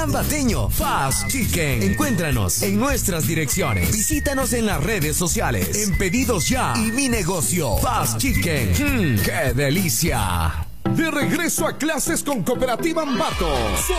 Ambateño Fast Chicken. Encuéntranos en nuestras direcciones. Visítanos en las redes sociales. En Pedidos Ya y Mi Negocio. Fast Chicken. ¡Qué delicia! De regreso a clases con Cooperativa Ambato.